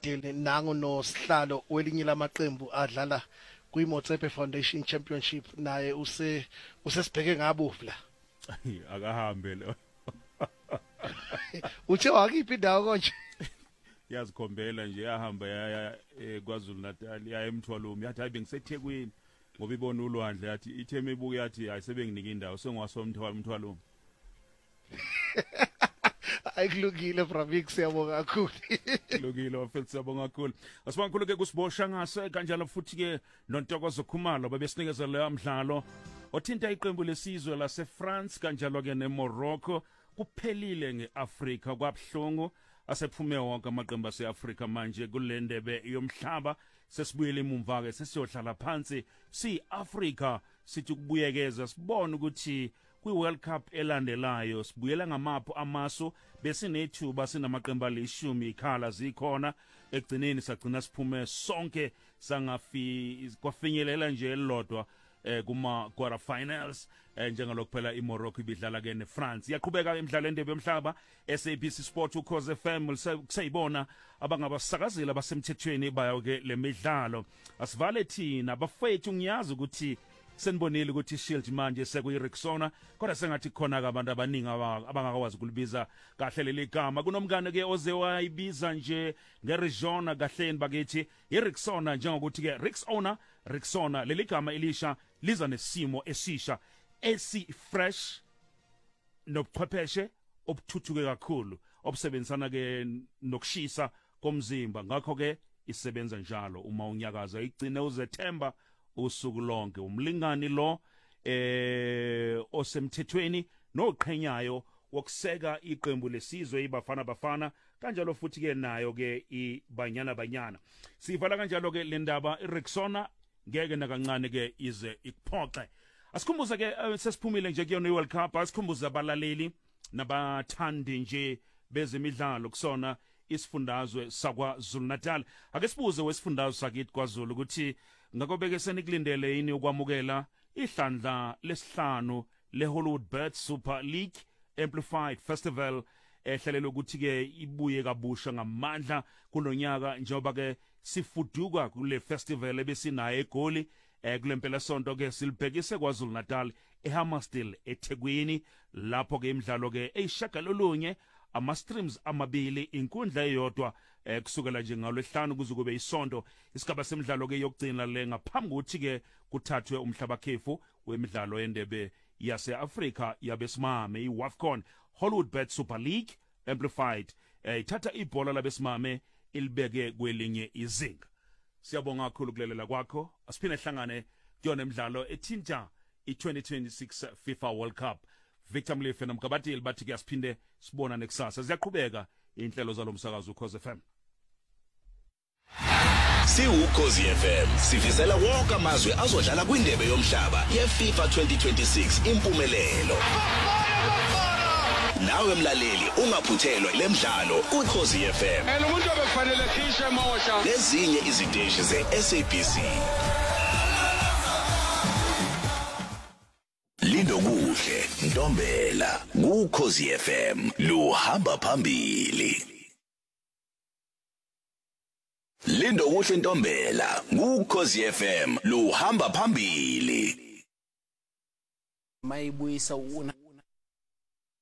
ekadeni nangu nosihlalo welinye lamaqembu adlala kwiMotsepe Foundation Championship naye usesibheke ngabufu la akahambe lo uthe wakiphi indawo konje yazikhombela nje yahamba yaya kwaZulu Natal yaya eMthwalumi yathi hayi bengiseThekwini ngoba ibona ulwandle yathi itheme ibuke yathi ayisebenginike indawo sengwasomthwalumi ayikulungile Bravik siyabonga kakhulu kulungile wafethu siyabonga kakhulu asibankhulu ke kusibosha ngase kanjalo futhi ke noNtokozo Khumalo babesinikeza leyo mdlalo othinta iqembu lesizwe laseFrance kanjalo ke neMorocco kuphelile ngeAfrika kwabhlungu asephume wonke amaqembu aseAfrika manje kulendebe yomhlaba sesibuyele emumva ke sesiyohlala phansi si-Africa sithi kubuyekeza sibone ukuthi kwi-World Cup elandelayo sibuyela ngamapho amasu besinethuba sinamaqembu alishumi ikhala zikhona ekugcineni sagcina siphume sonke kwafinyelela nje elilodwa kuma quarter finals njengalokho phela iMorocco ibidlala ke neFrance iyaqhubeka imidlalo endebe yomhlaba SABC Sport ukhoze FM kusayibona abangabasakazeli abasemthethweni bayo ke lemidlalo asivale thina bafethu ngiyazi ukuthi senibonile ukuthi iShield manje sekuyiRexona kodwa sengathi khona ke abantu abaningi abangakwazi ukulibiza kahle leli gama kunomngane ke oze wayibiza nje ngeRegional kahleni bakithi iRexona njengokuthi ke Rexona leli gama elisha liza nesimo esisha esi-fresh nobuchwepheshe obuthuthuke kakhulu obusebenzisana ke nokushisa komzimba ngakho ke isebenza njalo uma unyakaza igcine uzethemba usuku lonke umlingani lo osemthethweni noqhenyayo wokuseka iqembu lesizwe iBafana kanjalo futhi ke nayo ke iBanyana sivala kanjalo ke le ndaba iRexona ngeke nakancane ke ize ikuphoxe asikhumbuze ke sesiphumile nje kuyona iWorld Cup asikhumbuze abalaleli nabathandi nje bezemidlalo kusona isifundazwe sakwaZulu Natal ake sibuze wesifundazwe sakithi kwaZulu ukuthi ngakobeke senikulindele yini ukwamukela ihlandla lesihlanu leHollywood Bird Super League Amplified Festival ehlelelwe ukuthi ke ibuye kabusha ngamandla kulonyaka njengoba ke sifuduka kule festival ebesinayo eGoli kulempela sonto ke silibhekise kwaZulu Natal eHammersdale eThekwini lapho ke imidlalo ke eyishagalolunye ama-streams amabili inkundla eyodwa kusukela nje ngolwesihlanu kuze kube isonto isigaba semidlalo ke yokugcina le ngaphambi kokuthi ke kuthathwe umhlaba khefu wemidlalo endebe yase-Afrika yabesimame iWAFCON Hollywood Bet Super League Amplified ithatha ibhola labesimame ilibeke kwelinye izinga siyabonga kakhulu kulelela kwakho asiphinde hlangane kuyona emidlalo ethinta i-2026 FIFA World Cup Victor Mlefe nomkabatili bathi ke asiphinde sibona nekusasa ziyaqhubeka inhlelo zalomsakazo uKhoze FM Ukhozi FM sifisela wonke amazwe azodlala kwindebe yomhlaba yeFIFA 2026 impumelelo nawe mlaleli ungaphuthelwa lemidlalo uKhozi FM umuntu obekufanele khishe mosha lezinye iziteshi zeSABC Lindo kuhle Ntombela kuKhozi FM luhamba phambili Lindo kuhle Ntombela kuKhozi FM luhamba phambili mayibuyisa una